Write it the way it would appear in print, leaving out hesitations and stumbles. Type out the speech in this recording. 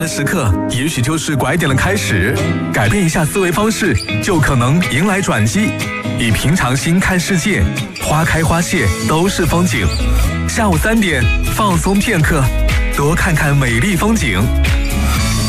的时刻也许就是拐点的开始，改变一下思维方式，就可能迎来转机。以平常心看世界，花开花谢都是风景。下午3点，放松片刻，多看看美丽风景。